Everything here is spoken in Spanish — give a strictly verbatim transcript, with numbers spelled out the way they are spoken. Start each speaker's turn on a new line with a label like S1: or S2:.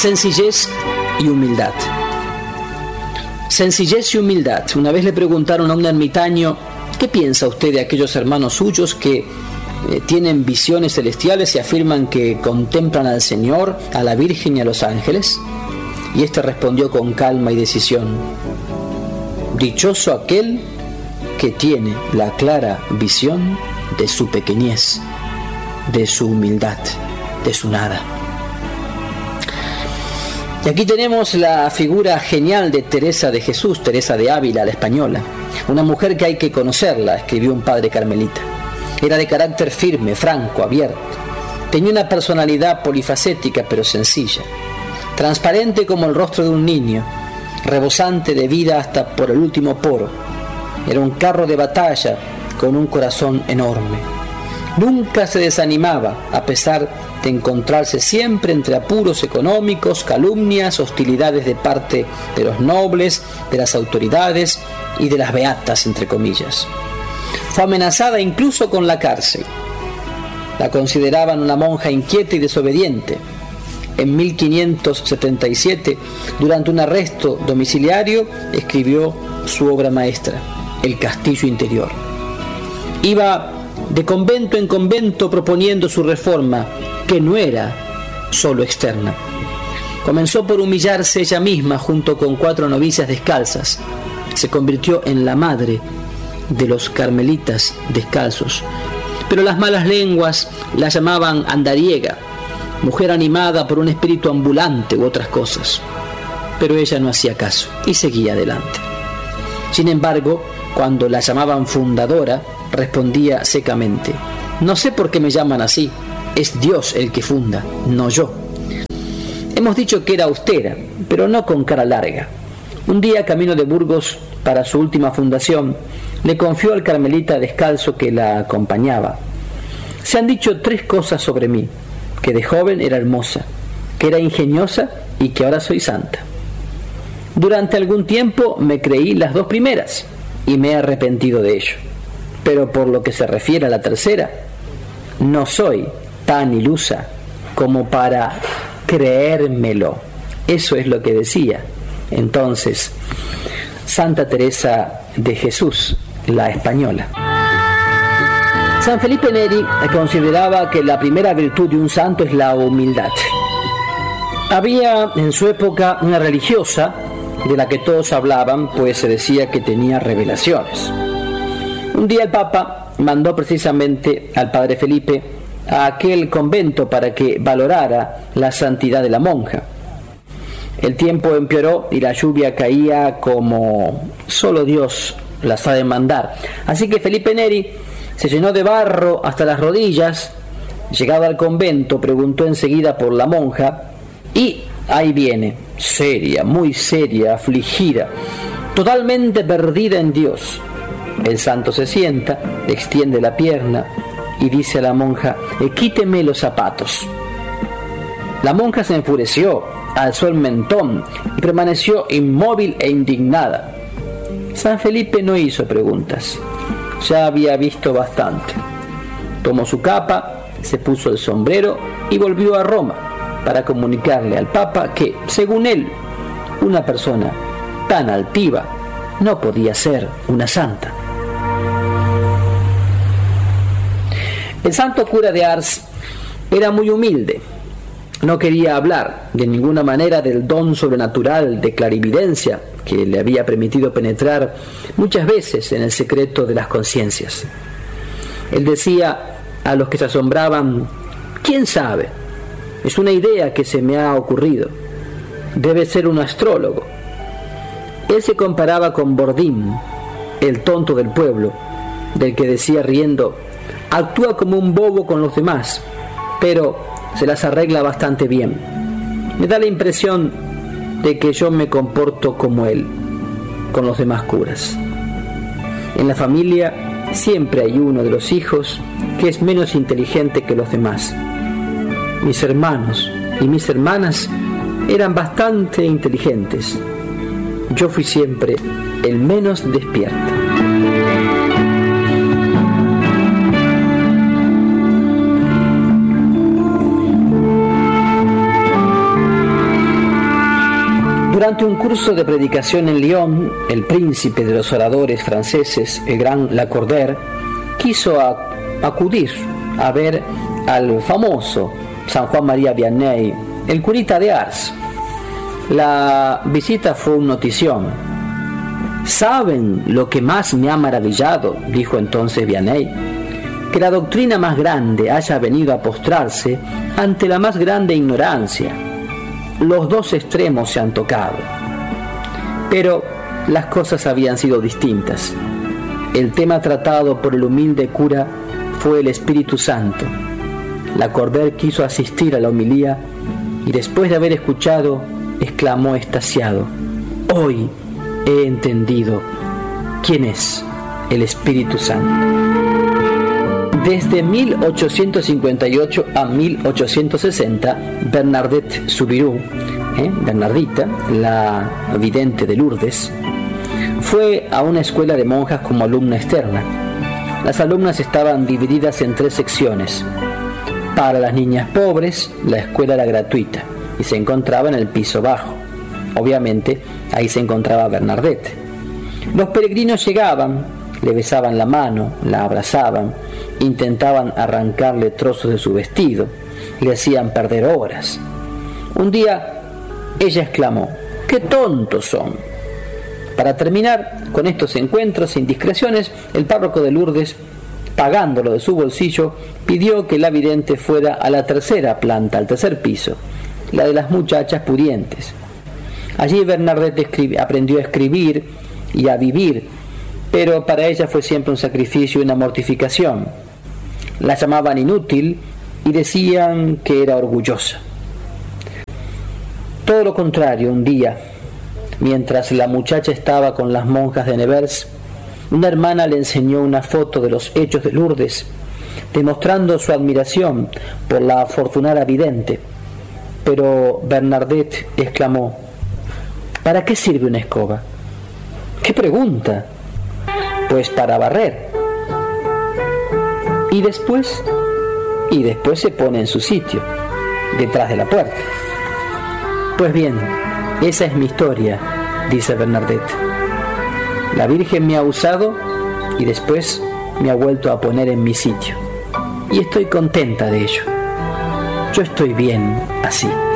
S1: Sencillez y humildad. Sencillez y humildad. Una vez le preguntaron a un ermitaño: ¿qué piensa usted de aquellos hermanos suyos que eh, tienen visiones celestiales y afirman que contemplan al Señor, a la Virgen y a los ángeles? Y éste respondió con calma y decisión: dichoso aquel que tiene la clara visión de su pequeñez, de su humildad, de su nada. Y aquí tenemos la figura genial de Teresa de Jesús, Teresa de Ávila, la española. Una mujer que hay que conocerla, escribió un padre carmelita. Era de carácter firme, franco, abierto. Tenía una personalidad polifacética pero sencilla. Transparente como el rostro de un niño, rebosante de vida hasta por el último poro. Era un carro de batalla con un corazón enorme. Nunca se desanimaba, a pesar de encontrarse siempre entre apuros económicos, calumnias, hostilidades de parte de los nobles, de las autoridades y de las beatas, entre comillas. Fue amenazada incluso con la cárcel. La consideraban una monja inquieta y desobediente. En mil quinientos setenta y siete, durante un arresto domiciliario, escribió su obra maestra, El Castillo Interior. Iba de convento en convento proponiendo su reforma, que no era solo externa. Comenzó por humillarse ella misma junto con cuatro novicias descalzas. Se convirtió en la madre de los carmelitas descalzos. Pero las malas lenguas la llamaban andariega, mujer animada por un espíritu ambulante u otras cosas. Pero ella no hacía caso y seguía adelante. Sin embargo, cuando la llamaban fundadora, respondía secamente: no sé por qué me llaman así, es Dios el que funda, no yo. Hemos dicho que era austera, pero no con cara larga. Un día, camino de Burgos para su última fundación, le confió al carmelita descalzo que la acompañaba: se han dicho tres cosas sobre mí: que de joven era hermosa, que era ingeniosa y que ahora soy santa. Durante algún tiempo me creí las dos primeras y me he arrepentido de ello. Pero por lo que se refiere a la tercera, no soy tan ilusa como para creérmelo. Eso es lo que decía entonces Santa Teresa de Jesús, la española. San Felipe Neri consideraba que la primera virtud de un santo es la humildad. Había en su época una religiosa de la que todos hablaban, pues se decía que tenía revelaciones. Un día el Papa mandó precisamente al padre Felipe a aquel convento para que valorara la santidad de la monja. El tiempo empeoró y la lluvia caía como solo Dios la sabe mandar. Así que Felipe Neri se llenó de barro hasta las rodillas. Llegado al convento, preguntó enseguida por la monja y ahí viene, seria, muy seria, afligida, totalmente perdida en Dios. El santo se sienta, extiende la pierna y dice a la monja: quíteme los zapatos. La monja se enfureció, alzó el mentón y permaneció inmóvil e indignada. San Felipe no hizo preguntas, ya había visto bastante. Tomó su capa, se puso el sombrero y volvió a Roma para comunicarle al Papa que, según él, una persona tan altiva no podía ser una santa. El santo cura de Ars era muy humilde. No quería hablar de ninguna manera del don sobrenatural de clarividencia que le había permitido penetrar muchas veces en el secreto de las conciencias. Él decía a los que se asombraban: ¿quién sabe? Es una idea que se me ha ocurrido. Debe ser un astrólogo. Él se comparaba con Bordín, el tonto del pueblo, del que decía riendo: actúa como un bobo con los demás, pero se las arregla bastante bien. Me da la impresión de que yo me comporto como él, con los demás curas. En la familia siempre hay uno de los hijos que es menos inteligente que los demás. Mis hermanos y mis hermanas eran bastante inteligentes. Yo fui siempre el menos despierto. Durante un curso de predicación en Lyon, el príncipe de los oradores franceses, el gran Lacordaire, quiso a, acudir a ver al famoso San Juan María Vianney, el curita de Ars. La visita fue una notición. ¿Saben lo que más me ha maravillado?, dijo entonces Vianney, que la doctrina más grande haya venido a postrarse ante la más grande ignorancia. Los dos extremos se han tocado. Pero las cosas habían sido distintas. El tema tratado por el humilde cura fue el Espíritu Santo. Lacordaire quiso asistir a la homilía y después de haber escuchado, exclamó extasiado: hoy he entendido quién es el Espíritu Santo. Desde mil ochocientos cincuenta y ocho a mil ochocientos sesenta, Bernadette Soubirous, ¿eh? Bernardita, la vidente de Lourdes, fue a una escuela de monjas como alumna externa. Las alumnas estaban divididas en tres secciones. Para las niñas pobres, la escuela era gratuita y se encontraba en el piso bajo. Obviamente, ahí se encontraba Bernadette. Los peregrinos llegaban, le besaban la mano, la abrazaban, intentaban arrancarle trozos de su vestido, le hacían perder horas. Un día, ella exclamó: ¡qué tontos son! Para terminar con estos encuentros e indiscreciones, el párroco de Lourdes, pagándolo de su bolsillo, pidió que la vidente fuera a la tercera planta, al tercer piso, la de las muchachas pudientes. Allí Bernadette escribi- aprendió a escribir y a vivir, pero para ella fue siempre un sacrificio y una mortificación. La llamaban inútil y decían que era orgullosa. Todo lo contrario, un día, mientras la muchacha estaba con las monjas de Nevers, una hermana le enseñó una foto de los hechos de Lourdes, demostrando su admiración por la afortunada vidente. Pero Bernadette exclamó: ¿para qué sirve una escoba? ¿Qué pregunta? Pues para barrer. Y después, y después se pone en su sitio, detrás de la puerta. Pues bien, esa es mi historia, dice Bernadette. La Virgen me ha usado y después me ha vuelto a poner en mi sitio. Y estoy contenta de ello. Yo estoy bien así.